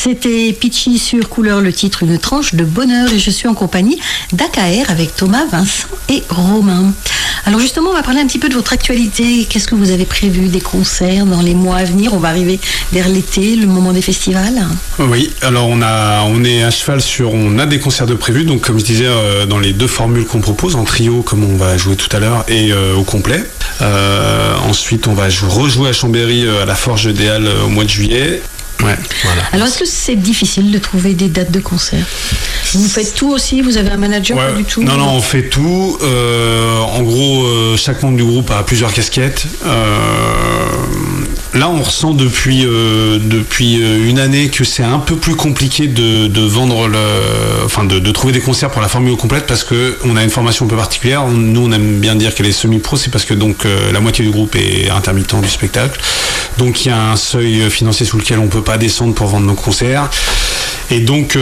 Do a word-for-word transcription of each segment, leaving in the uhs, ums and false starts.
C'était Pitchy sur Couleur, le titre Une tranche de bonheur, et je suis en compagnie d'A K R avec Thomas, Vincent et Romain. Alors justement, on va parler un petit peu de votre actualité. Qu'est-ce que vous avez prévu, des concerts dans les mois à venir? On va arriver vers l'été, le moment des festivals. Oui, alors on a, on est à cheval sur, on a des concerts de prévus, donc comme je disais, euh, dans les deux formules qu'on propose, en trio comme on va jouer tout à l'heure, et euh, au complet. Euh, ensuite, on va jou- rejouer à Chambéry euh, à la Forge des Halles euh, au mois de juillet. Ouais, voilà. Alors, est-ce que c'est difficile de trouver des dates de concert? Vous faites tout aussi? Vous avez un manager? Ouais. Pas du tout? Non, non, on fait tout. Euh, en gros, euh, chaque membre du groupe a plusieurs casquettes. Euh, là, on ressent depuis, euh, depuis une année que c'est un peu plus compliqué de, de vendre le, enfin, de, de trouver des concerts pour la formule complète parce que on a une formation un peu particulière. Nous, on aime bien dire qu'elle est semi-pro, c'est parce que donc euh, la moitié du groupe est intermittent du spectacle. Donc, il y a un seuil financier sous lequel on peut pas descendre pour vendre nos concerts. Et donc,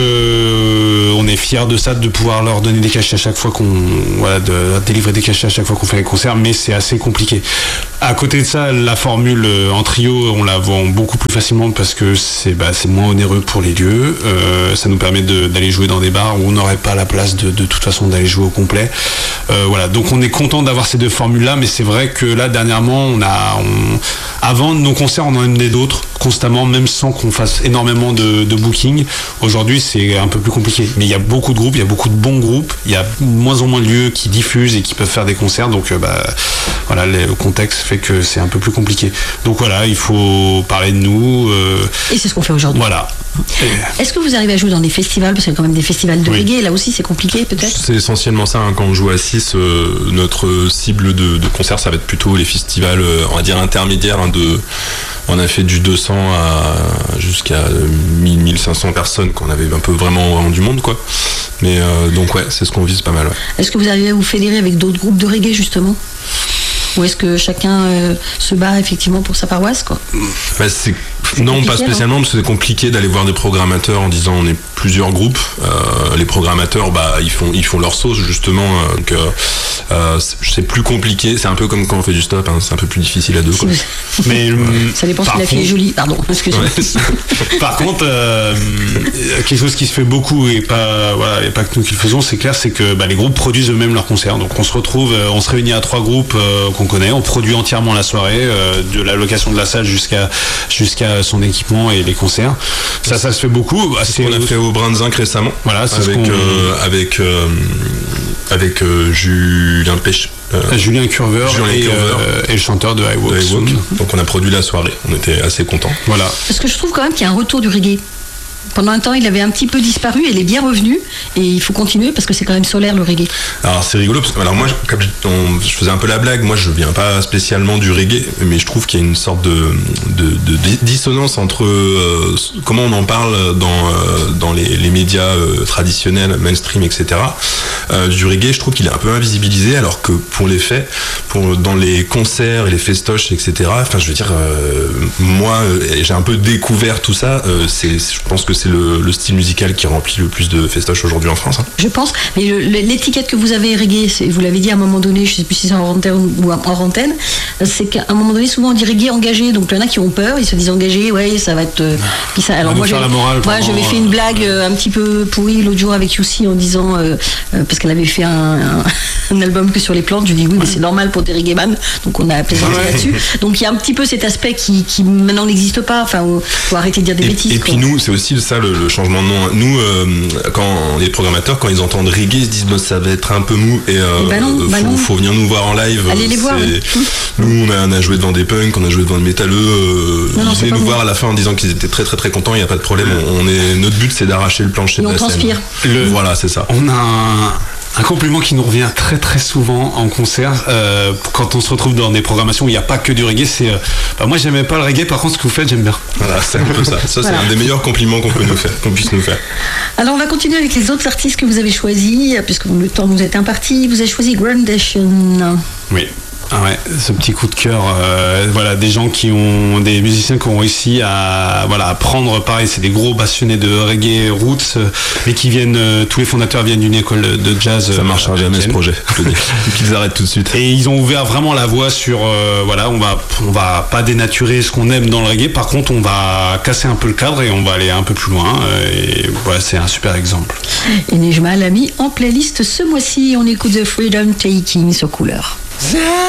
euh, on est fiers de ça, de pouvoir leur donner des cachets à chaque fois qu'on, voilà, de délivrer des cachets à chaque fois qu'on fait les concerts, mais c'est assez compliqué. À côté de ça, la formule en trio, on la vend beaucoup plus facilement parce que c'est, bah, c'est moins onéreux pour les lieux. Euh, ça nous permet de, d'aller jouer dans des bars où on n'aurait pas la place de, de toute façon d'aller jouer au complet. Euh, voilà, donc on est content d'avoir ces deux formules-là, mais c'est vrai que là, dernièrement, on a, on, avant nos concerts, on en amenait d'autres constamment, même sans qu'on fasse énormément de, de booking. Aujourd'hui, c'est un peu plus compliqué. Mais il y a beaucoup de groupes, il y a beaucoup de bons groupes, il y a de moins en moins de lieux qui diffusent et qui peuvent faire des concerts. Donc, euh, bah, voilà, le contexte fait que c'est un peu plus compliqué. Donc voilà, il faut parler de nous. Euh, et c'est ce qu'on fait aujourd'hui. Voilà. Et... Est-ce que vous arrivez à jouer dans des festivals? Parce qu'il y a quand même des festivals de oui. reggae. Là aussi, c'est compliqué, peut-être? C'est essentiellement ça. Hein. Quand on joue à six, euh, notre cible de, de concert, ça va être plutôt les festivals, euh, on va dire, intermédiaires. Hein, de, on a fait du deux cents à jusqu'à mille, mille cinq cents personnes, qu'on avait un peu vraiment, vraiment du monde, quoi. Mais euh, donc, ouais, c'est ce qu'on vise pas mal. Ouais. Est-ce que vous arrivez à vous fédérer avec d'autres groupes de reggae, justement? Ou est-ce que chacun euh, se bat effectivement pour sa paroisse, quoi? Bah, c'est... c'est non, pas spécialement, parce que c'est compliqué d'aller voir des programmateurs en disant on est plusieurs groupes. Euh, les programmateurs, bah, ils font, ils font leur sauce, justement. Euh, donc, euh, euh, c'est, c'est plus compliqué. C'est un peu comme quand on fait du stop, hein, c'est un peu plus difficile à deux. Quoi. Mais ça dépend si la fille est jolie. Pardon, excusez-moi. Ouais, par contre, euh, quelque chose qui se fait beaucoup et pas, voilà, et pas que nous qui le faisons, c'est clair, c'est que bah, les groupes produisent eux-mêmes leurs concerts. Donc on se retrouve, on se réunit à trois groupes euh, qu'on connaît, on produit entièrement la soirée, euh, de la location de la salle jusqu'à jusqu'à son équipement et les concerts. Ça, ça se fait beaucoup. C'est ce qu'on a fait au Brin de Zinc récemment. Voilà, c'est avec, ce qu'on... euh, avec euh, avec euh, Julien Pêche. Euh, Julien Curver, Julien et, Curver. Euh, et le chanteur de High Walk. Donc on a produit la soirée. On était assez contents. Voilà. Parce que je trouve quand même qu'il y a un retour du reggae. Pendant un temps, il avait un petit peu disparu, il est bien revenu, et il faut continuer parce que c'est quand même solaire le reggae. Alors c'est rigolo, parce que alors moi, comme je, on, je faisais un peu la blague, moi je viens pas spécialement du reggae, mais je trouve qu'il y a une sorte de, de, de dissonance entre euh, comment on en parle dans, euh, dans les, les médias euh, traditionnels, mainstream, et cetera. Euh, du reggae, je trouve qu'il est un peu invisibilisé, alors que pour les faits, pour, dans les concerts et les festoches, et cetera, enfin je veux dire, euh, moi j'ai un peu découvert tout ça, euh, c'est, je pense que c'est le, le style musical qui remplit le plus de festoches aujourd'hui en France. Hein. Je pense, mais le, l'étiquette que vous avez reggae, c'est, vous l'avez dit à un moment donné, je ne sais plus si c'est en antenne ou en antenne, c'est qu'à un moment donné, souvent on dit reggae engagé, donc il y en a qui ont peur, ils se disent engagé, ouais, ça va être... Euh, puis ça, alors moi, j'avais, moi j'avais fait une blague euh, un petit peu pourrie l'autre jour avec Youssi en disant, euh, euh, parce qu'elle avait fait un, un, un album que sur les plantes, je dis oui, mais c'est normal pour des reggaeman, donc on a plaisanté ouais. là-dessus. Donc il y a un petit peu cet aspect qui, qui maintenant n'existe pas, enfin, il faut arrêter de dire des et, bêtises. Et quoi. puis nous, c'est aussi ça le, le changement de nom. Nous, euh, quand les programmateurs, quand ils entendent reggae, ils se disent bah, ça va être un peu mou et euh, bah non, bah faut, non. faut venir nous voir en live. Allez les voir. Oui. Nous, on a, on a joué devant des punks, on a joué devant des métalleux. Euh, non, non, ils venaient nous voir à la fin en disant qu'ils étaient très très très contents. Il n'y a pas de problème. On, on est, notre but, c'est d'arracher le plancher et de on la transpire. scène. Le, voilà, c'est ça. On a un... Un compliment qui nous revient très très souvent en concert euh, quand on se retrouve dans des programmations où il n'y a pas que du reggae, c'est euh, bah moi j'aimais pas le reggae, par contre ce que vous faites j'aime bien. Voilà, c'est un peu ça. Ça voilà. C'est un des meilleurs compliments qu'on peut nous faire, qu'on puisse nous faire. Alors on va continuer avec les autres artistes que vous avez choisis, puisque le temps nous est imparti. Vous avez choisi Grandation. Oui. Ah ouais, ce petit coup de cœur, euh, voilà, des gens qui ont, des musiciens qui ont réussi à, voilà, à prendre, pareil, c'est des gros passionnés de reggae roots, euh, mais qui viennent, euh, tous les fondateurs viennent d'une école de jazz. Ça marchera jamais ce projet, je te dis. Qu'ils arrêtent tout de suite. Et ils ont ouvert vraiment la voie sur, euh, voilà, on va, on va pas dénaturer ce qu'on aime dans le reggae, par contre, on va casser un peu le cadre et on va aller un peu plus loin, euh, et voilà, c'est un super exemple. Et Nejma l'a mis en playlist ce mois-ci, on écoute The Freedom Taking sur Couleur.